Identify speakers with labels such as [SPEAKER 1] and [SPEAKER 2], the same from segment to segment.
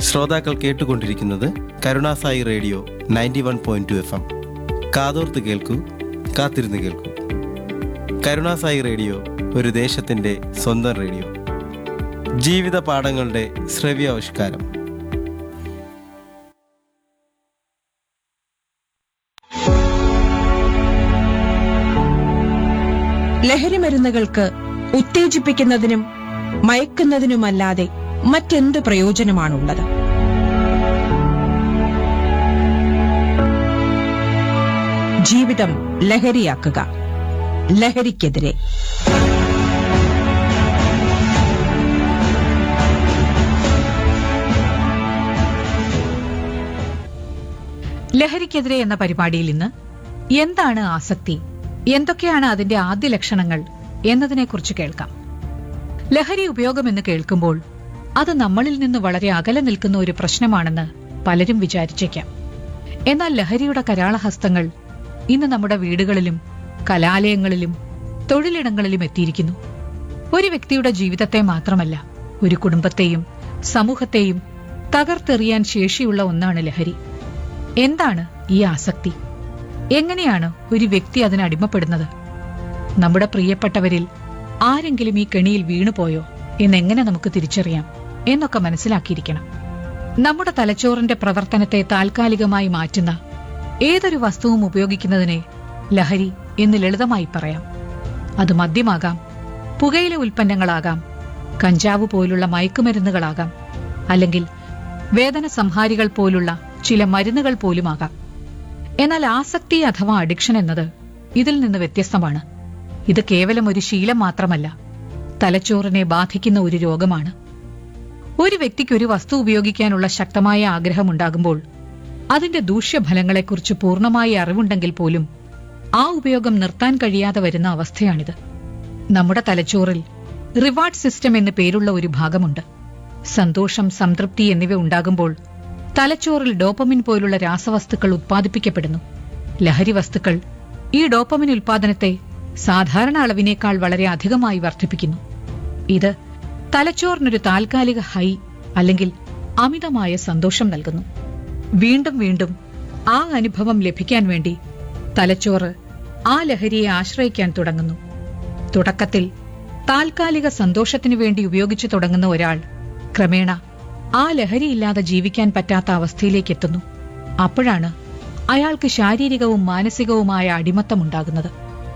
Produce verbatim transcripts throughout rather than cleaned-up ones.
[SPEAKER 1] ശ്രോതാക്കൾ കേട്ടുകൊണ്ടിരിക്കുന്നത് Karunasai radio ninety one point two F M. കാതോർത്ത് കേൾക്കൂ, കാത്തിരുന്ന് കേൾക്കൂ. കരുണാസായി റേഡിയോ ഒരു ദേശത്തിൻ്റെ സ്വന്തം റേഡിയോ. ജീവിത പാഠങ്ങളുടെ ശ്രവ്യാവിഷ്കാരം.
[SPEAKER 2] ലഹരി മരുന്നുകൾക്ക് ഉത്തേജിപ്പിക്കുന്നതിനും മയക്കുന്നതിനുമല്ലാതെ മറ്റെന്ത് പ്രയോജനമാണുള്ളത്? ജീവിതം ലഹരിയാക്കുക. ലഹരിക്കെതിരെ.
[SPEAKER 3] ലഹരിക്കെതിരെ എന്ന പരിപാടിയിൽ ഇന്ന് എന്താണ് ആസക്തി, എന്തൊക്കെയാണ് അതിന്റെ ആദ്യ ലക്ഷണങ്ങൾ എന്നതിനെക്കുറിച്ച് കേൾക്കാം. ലഹരി ഉപയോഗം എന്ന് കേൾക്കുമ്പോൾ അത് നമ്മളിൽ നിന്ന് വളരെ അകലെ നിൽക്കുന്ന ഒരു പ്രശ്നമാണെന്ന് പലരും വിചാരിച്ചേക്കാം. എന്നാൽ ലഹരിയുടെ കരാളഹസ്തങ്ങൾ ഇന്ന് നമ്മുടെ വീടുകളിലും കലാലയങ്ങളിലും തൊഴിലിടങ്ങളിലും എത്തിയിരിക്കുന്നു. ഒരു വ്യക്തിയുടെ ജീവിതത്തെ മാത്രമല്ല, ഒരു കുടുംബത്തെയും സമൂഹത്തെയും തകർത്തെറിയാൻ ശേഷിയുള്ള ഒന്നാണ് ലഹരി. എന്താണ് ഈ ആസക്തി? എങ്ങനെയാണ് ഒരു വ്യക്തി അതിനടിമപ്പെടുന്നത്? നമ്മുടെ പ്രിയപ്പെട്ടവരിൽ ആരെങ്കിലും ഈ കെണിയിൽ വീണുപോയോ എന്നെങ്ങനെ നമുക്ക് തിരിച്ചറിയാം എന്നൊക്കെ മനസ്സിലാക്കിയിരിക്കണം. നമ്മുടെ തലച്ചോറിന്റെ പ്രവർത്തനത്തെ താൽക്കാലികമായി മാറ്റുന്ന ഏതൊരു വസ്തുവും ഉപയോഗിക്കുന്നതിനെ ലഹരി എന്ന് ലളിതമായി പറയാം. അത് മദ്യമാകാം, പുകയില ഉൽപ്പന്നങ്ങളാകാം, കഞ്ചാവ് പോലുള്ള മയക്കുമരുന്നുകളാകാം, അല്ലെങ്കിൽ വേദന സംഹാരികൾ പോലുള്ള ചില മരുന്നുകൾ പോലുമാകാം. എന്നാൽ ആസക്തി അഥവാ അഡിക്ഷൻ എന്നത് ഇതിൽ നിന്ന് വ്യത്യസ്തമാണ്. ഇത് കേവലം ഒരു ശീലം മാത്രമല്ല, തലച്ചോറിനെ ബാധിക്കുന്ന ഒരു രോഗമാണ്. ഒരു വ്യക്തിക്ക് ഒരു വസ്തു ഉപയോഗിക്കാനുള്ള ശക്തമായ ആഗ്രഹമുണ്ടാകുമ്പോൾ അതിന്റെ ദൂഷ്യഫലങ്ങളെക്കുറിച്ച് പൂർണ്ണമായി അറിവുണ്ടെങ്കിൽ പോലും ആ ഉപയോഗം നിർത്താൻ കഴിയാതെ വരുന്ന അവസ്ഥയാണിത്. നമ്മുടെ തലച്ചോറിൽ റിവാർഡ് സിസ്റ്റം എന്ന് പേരുള്ള ഒരു ഭാഗമുണ്ട്. സന്തോഷം, സംതൃപ്തി എന്നിവ ഉണ്ടാകുമ്പോൾ തലച്ചോറിൽ ഡോപ്പമിൻ പോലുള്ള രാസവസ്തുക്കൾ ഉത്പാദിപ്പിക്കപ്പെടുന്നു. ലഹരി വസ്തുക്കൾ ഈ ഡോപ്പമിൻ ഉൽപാദനത്തെ സാധാരണ അളവിനേക്കാൾ വളരെ അധികമായി വർദ്ധിപ്പിക്കുന്നു. ഇത് തലച്ചോറിനൊരു താൽക്കാലിക ഹൈ അല്ലെങ്കിൽ അമിതമായ സന്തോഷം നൽകുന്നു. വീണ്ടും വീണ്ടും ആ അനുഭവം ലഭിക്കാൻ വേണ്ടി തലച്ചോറ് ആ ലഹരിയെ ആശ്രയിക്കാൻ തുടങ്ങുന്നു. തുടക്കത്തിൽ താൽക്കാലിക സന്തോഷത്തിനു വേണ്ടി ഉപയോഗിച്ചു തുടങ്ങുന്ന ഒരാൾ ക്രമേണ ആ ലഹരിയില്ലാതെ ജീവിക്കാൻ പറ്റാത്ത അവസ്ഥയിലേക്ക് എത്തുന്നു. അപ്പോഴാണ് അയാൾക്ക് ശാരീരികവും മാനസികവുമായ അടിമത്തമുണ്ടാകുന്നത്.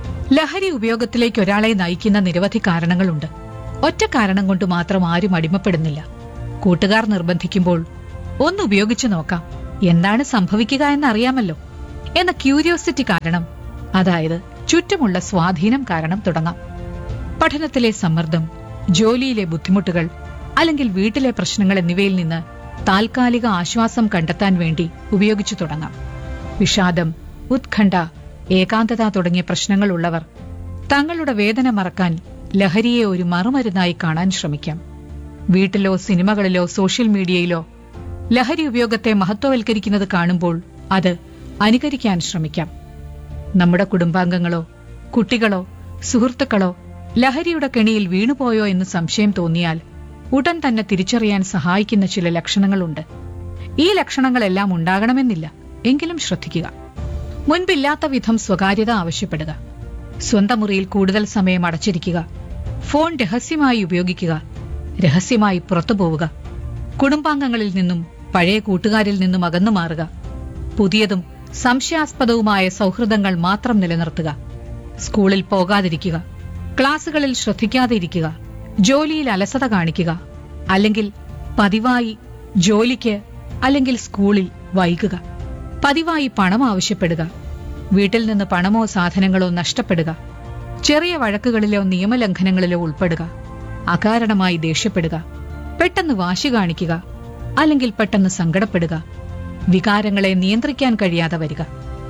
[SPEAKER 3] ലഹരി ഉപയോഗത്തിലേക്ക് ഒരാളെ നയിക്കുന്ന നിരവധി കാരണങ്ങളുണ്ട്. ഒറ്റ കാരണം കൊണ്ട് മാത്രം ആരും അടിമപ്പെടുന്നില്ല. കൂട്ടുകാർ നിർബന്ധിക്കുമ്പോൾ ഒന്ന് ഉപയോഗിച്ചു നോക്കാം, എന്താണ് സംഭവിക്കുക എന്നറിയാമല്ലോ എന്ന ക്യൂരിയോസിറ്റി കാരണം, അതായത് ചുറ്റുമുള്ള സ്വാധീനം കാരണം തുടങ്ങാം. പഠനത്തിലെ സമ്മർദ്ദം, ജോലിയിലെ ബുദ്ധിമുട്ടുകൾ, അല്ലെങ്കിൽ വീട്ടിലെ പ്രശ്നങ്ങൾ എന്നിവയിൽ നിന്ന് താൽക്കാലിക ആശ്വാസം കണ്ടെത്താൻ വേണ്ടി ഉപയോഗിച്ചു തുടങ്ങാം. വിഷാദം, ഉത്കണ്ഠ, ഏകാന്തത തുടങ്ങിയ പ്രശ്നങ്ങളുള്ളവർ തങ്ങളുടെ വേദന മറക്കാൻ ലഹരിയെ ഒരു മറുമരുന്നായി കാണാൻ ശ്രമിക്കാം. വീട്ടിലോ സിനിമകളിലോ സോഷ്യൽ മീഡിയയിലോ ലഹരി ഉപയോഗത്തെ മഹത്വവൽക്കരിക്കുന്നത് കാണുമ്പോൾ അത് അനുകരിക്കാൻ ശ്രമിക്കാം. നമ്മുടെ കുടുംബാംഗങ്ങളോ കുട്ടികളോ സുഹൃത്തുക്കളോ ലഹരിയുടെ കെണിയിൽ വീണുപോയോ എന്ന് സംശയം തോന്നിയാൽ ഉടൻ തന്നെ തിരിച്ചറിയാൻ സഹായിക്കുന്ന ചില ലക്ഷണങ്ങളുണ്ട്. ഈ ലക്ഷണങ്ങളെല്ലാം ഉണ്ടാകണമെന്നില്ല, എങ്കിലും ശ്രദ്ധിക്കുക. മുൻപില്ലാത്ത വിധം സ്വകാര്യത ആവശ്യപ്പെടുക, സ്വന്തം മുറിയിൽ കൂടുതൽ സമയം അടച്ചിരിക്കുക, ഫോൺ രഹസ്യമായി ഉപയോഗിക്കുക, രഹസ്യമായി പുറത്തുപോവുക, കുടുംബാംഗങ്ങളിൽ നിന്നും പഴയ കൂട്ടുകാരിൽ നിന്നും അകന്നു മാറുക, പുതിയതും സംശയാസ്പദവുമായ സൗഹൃദങ്ങൾ മാത്രം നിലനിർത്തുക, സ്കൂളിൽ പോകാതിരിക്കുക, ക്ലാസുകളിൽ ശ്രദ്ധിക്കാതെ ഇരിക്കുക, ജോലിയിൽ അലസത കാണിക്കുക, അല്ലെങ്കിൽ പതിവായി ജോലിക്ക് അല്ലെങ്കിൽ സ്കൂളിൽ വൈകുക, പതിവായി പണം ആവശ്യപ്പെടുക, വീട്ടിൽ നിന്ന് പണമോ സാധനങ്ങളോ നഷ്ടപ്പെടുക, ചെറിയ വഴക്കുകളിലോ നിയമലംഘനങ്ങളിലോ ഉൾപ്പെടുക, അകാരണമായി ദേഷ്യപ്പെടുക, പെട്ടെന്ന് വാശി കാണിക്കുക, അല്ലെങ്കിൽ പെട്ടെന്ന് സങ്കടപ്പെടുക, വികാരങ്ങളെ നിയന്ത്രിക്കാൻ കഴിയാതെ വരിക,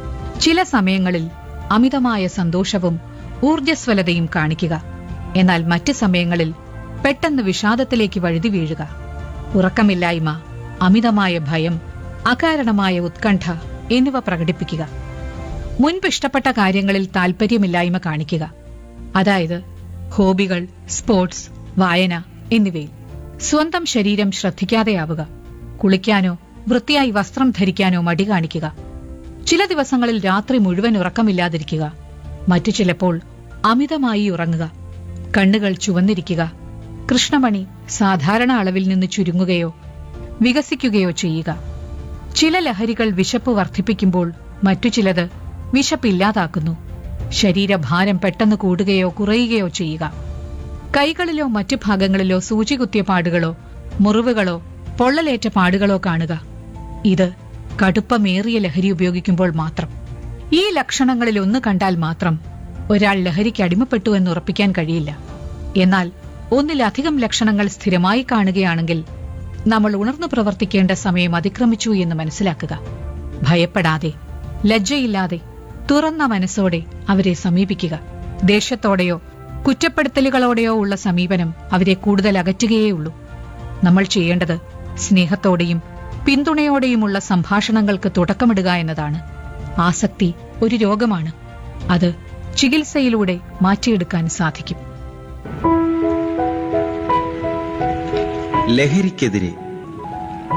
[SPEAKER 3] ചില സമയങ്ങളിൽ അമിതമായ സന്തോഷവും ഊർജ്ജസ്വലതയും കാണിക്കുക, എന്നാൽ മറ്റ് സമയങ്ങളിൽ പെട്ടെന്ന് വിഷാദത്തിലേക്ക് വഴുതി വീഴുക, ഉറക്കമില്ലായ്മ, അമിതമായ ഭയം, അകാരണമായ ഉത്കണ്ഠ എന്നിവ പ്രകടിപ്പിക്കുക, മുൻപ് ഇഷ്ടപ്പെട്ട കാര്യങ്ങളിൽ താൽപര്യമില്ലായ്മ കാണിക്കുക, അതായത് ഹോബികൾ, സ്പോർട്സ്, വായന എന്നിവയിൽ സ്വന്തം ശരീരം ശ്രദ്ധിക്കാതെയാവുക, കുളിക്കാനോ വൃത്തിയായി വസ്ത്രം ധരിക്കാനോ മടി കാണിക്കുക, ചില ദിവസങ്ങളിൽ രാത്രി മുഴുവൻ ഉറക്കമില്ലാതിരിക്കുക, മറ്റു ചിലപ്പോൾ അമിതമായി ഉറങ്ങുക, കണ്ണുകൾ ചുവന്നിരിക്കുക, കൃഷ്ണമണി സാധാരണ അളവിൽ നിന്ന് ചുരുങ്ങുകയോ വികസിക്കുകയോ ചെയ്യുക. ചില ലഹരികൾ വിശപ്പ് വർദ്ധിപ്പിക്കുമ്പോൾ മറ്റു ചിലത് വിശപ്പില്ലാതാക്കുന്നു. ശരീരഭാരം പെട്ടെന്ന് കൂടുകയോ കുറയുകയോ ചെയ്യുക. കൈകളിലോ മറ്റു ഭാഗങ്ങളിലോ സൂചി കുത്തിയ പാടുകളോ മുറിവുകളോ പൊള്ളലേറ്റ പാടുകളോ കാണുക. ഇത് കടുപ്പമേറിയ ലഹരി ഉപയോഗിക്കുമ്പോൾ മാത്രം. ഈ ലക്ഷണങ്ങളിൽ ഒന്ന് കണ്ടാൽ മാത്രം ഒരാൾ ലഹരിക്ക് അടിമപ്പെട്ടു എന്ന് ഉറപ്പിക്കാൻ കഴിയില്ല. എന്നാൽ ഒന്നിലധികം ലക്ഷണങ്ങൾ സ്ഥിരമായി കാണുകയാണെങ്കിൽ നമ്മൾ ഉണർന്നു പ്രവർത്തിക്കേണ്ട സമയം അതിക്രമിച്ചു എന്ന് മനസ്സിലാക്കുക. ഭയപ്പെടാതെ, ലജ്ജയില്ലാതെ, തുറന്ന മനസ്സോടെ അവരെ സമീപിക്കുക. ദേഷ്യത്തോടെയോ കുറ്റപ്പെടുത്തലുകളോടെയോ ഉള്ള സമീപനം അവരെ കൂടുതൽ അകറ്റുകയേയുള്ളൂ. നമ്മൾ ചെയ്യേണ്ടത് സ്നേഹത്തോടെയും പിന്തുണയോടെയുമുള്ള സംഭാഷണങ്ങൾക്ക് തുടക്കമിടുക എന്നതാണ്. ആസക്തി ഒരു രോഗമാണ്. അത് ചികിത്സയിലൂടെ മാറ്റിയെടുക്കാൻ സാധിക്കും.
[SPEAKER 1] ലഹരിക്കെതിരെ